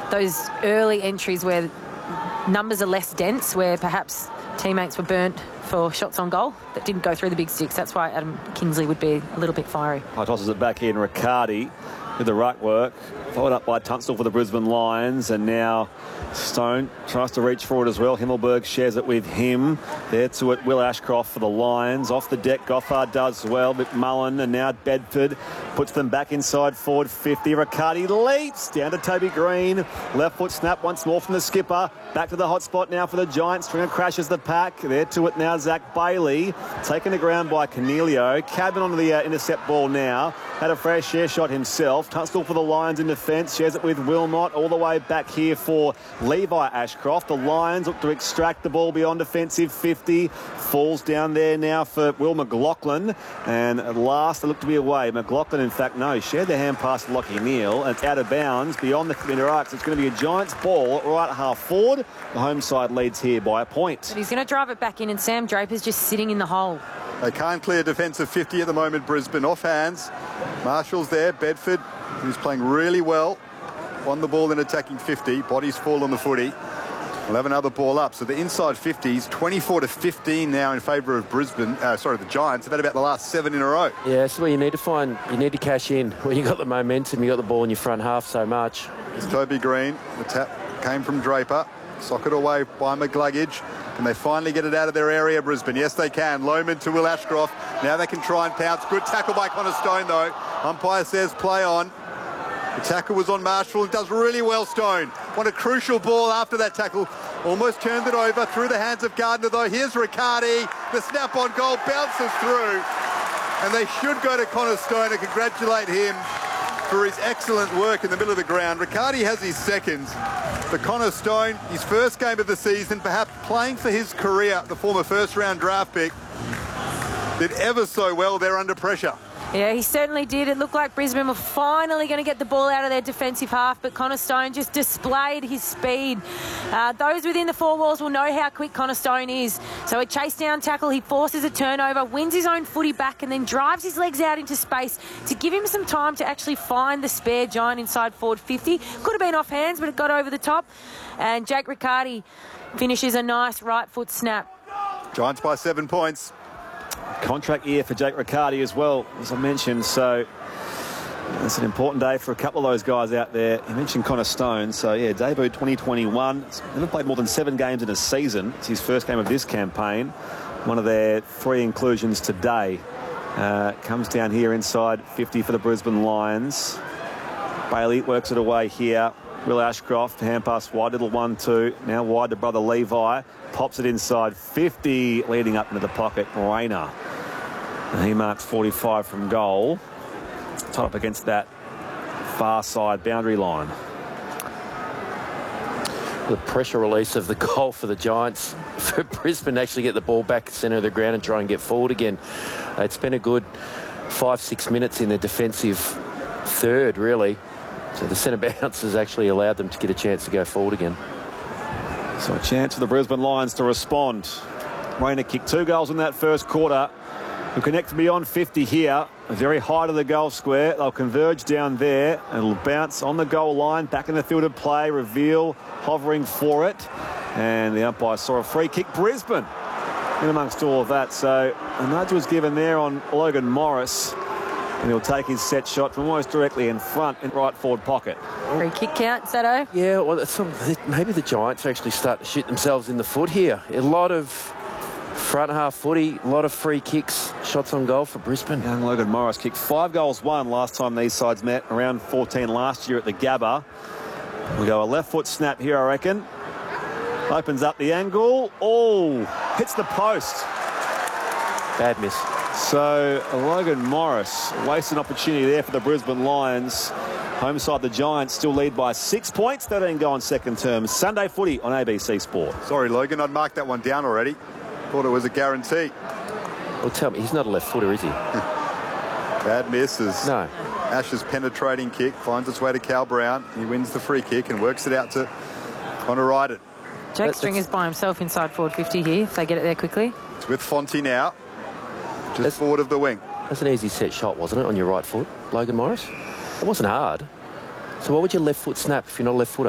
those early entries where numbers are less dense, where perhaps teammates were burnt for shots on goal that didn't go through the big sticks. That's why Adam Kingsley would be a little bit fiery. Tosses it back in. Riccardi with the ruck work. Followed up by Tunstall for the Brisbane Lions. And now Stone tries to reach forward as well. Himmelberg shares it with him. There to it, Will Ashcroft for the Lions. Off the deck, Goffard does well. McMullen and now Bedford puts them back inside forward 50. Riccardi leaps down to Toby Green. Left foot snap once more from the skipper. Back to the hot spot now for the Giants. Stringer crashes the pack. There to it now, Zach Bailey. Taken to ground by Cornelio. Cabin onto the intercept ball now. Had a fresh share shot himself. Tunstall for the Lions in defence. Shares it with Wilmot. All the way back here for Levi Ashcroft. The Lions look to extract the ball beyond defensive 50. Falls down there now for Will McLaughlin. And at last, they look to be away. McLaughlin, in fact, no. Shared the hand past Lockie Neal. And it's out of bounds beyond the committed arcs. It's going to be a Giants ball right half forward. The home side leads here by a point. But he's going to drive it back in, and Sam Draper's just sitting in the hole. They can't clear defensive 50 at the moment, Brisbane. Off hands. Marshall's there. Bedford, who's playing really well. Won the ball in attacking 50. Bodies fall on the footy. We'll have another ball up. So the inside 50s, 24-15 now in favour of Brisbane. The Giants. They've had about the last 7 in a row. Yeah, that's where you need to find. You need to cash in. When you got the momentum, you got the ball in your front half so much. It's Toby Green. The tap came from Draper. Socket away by McGluggage. Can they finally get it out of their area, Brisbane? Yes, they can. Lohman to Will Ashcroft. Now they can try and pounce. Good tackle by Connor Stone, though. Umpire says play on. The tackle was on Marshall. It does really well, Stone. What a crucial ball after that tackle. Almost turned it over through the hands of Gardner, though. Here's Riccardi. The snap on goal bounces through. And they should go to Connor Stone and congratulate him for his excellent work in the middle of the ground. Riccardi has his second. But Connor Stone, his first game of the season, perhaps playing for his career, the former first-round draft pick, did ever so well there under pressure. Yeah, he certainly did. It looked like Brisbane were finally going to get the ball out of their defensive half, but Connor Stone just displayed his speed. Those within the four walls will know how quick Connor Stone is. So a chase down tackle, he forces a turnover, wins his own footy back, and then drives his legs out into space to give him some time to actually find the spare Giant inside forward 50. Could have been off hands, but it got over the top. And Jake Riccardi finishes a nice right foot snap. Giants by 7 points. Contract year for Jake Riccardi as well, as I mentioned. So it's an important day for a couple of those guys out there. You mentioned Connor Stone. So, yeah, debut 2021. Never played more than 7 games in a season. It's his first game of this campaign. One of their 3 inclusions today. Comes down here inside 50 for the Brisbane Lions. Bailey works it away here. Will Ashcroft, hand pass wide, little 1-2. Now wide to brother Levi. Pops it inside 50, leading up into the pocket, Rayner. And he marks 45 from goal. Tied up against that far side boundary line. The pressure release of the goal for the Giants, for Brisbane to actually get the ball back centre of the ground and try and get forward again. It's been a good 5-6 minutes in the defensive third, really. So the centre bounce has actually allowed them to get a chance to go forward again. So a chance for the Brisbane Lions to respond. Rayner kicked 2 goals in that first quarter. Who connect beyond 50 here. Very high to the goal square. They'll converge down there. It'll bounce on the goal line. Back in the field of play. Reveal hovering for it. And the umpire saw a free kick. Brisbane in amongst all of that. So a nudge was given there on Logan Morris. And he'll take his set shot from almost directly in front in right forward pocket. Free kick count, Sato? Yeah, well, maybe the Giants actually start to shoot themselves in the foot here. A lot of front half footy, a lot of free kicks, shots on goal for Brisbane. Young Logan Morris kicked 5 goals, 1 last time these sides met, around 14 last year at the Gabba. We go a left foot snap here, I reckon. Opens up the angle. Oh, hits the post. Bad miss. So Logan Morris wastes an opportunity there for the Brisbane Lions. Home side, the Giants still lead by 6 points. 13 go on second term. Sunday footy on ABC Sport. Sorry, Logan, I'd marked that one down already. Thought it was a guarantee. Well, tell me, he's not a left footer, is he? Bad misses. No. Ash's penetrating kick finds its way to Cal Brown. He wins the free kick and works it out to Connor Ryden. Jake Stringer's by himself inside forward 50 here, if they get it there quickly. It's with Fonte now. Just forward of the wing. That's an easy set shot, wasn't it, on your right foot, Logan Morris? It wasn't hard. So why would you left foot snap if you're not a left footer?